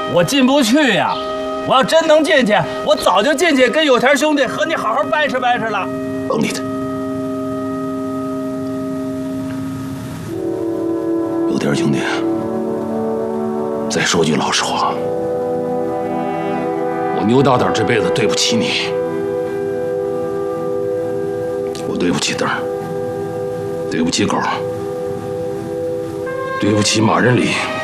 我进不去呀！我要真能进去，我早就进去跟有田兄弟和你好好掰扯掰扯了。 甭理他。有田兄弟，再说句老实话，我牛大胆这辈子对不起你，我对不起灯儿，对不起狗，对不起马仁礼。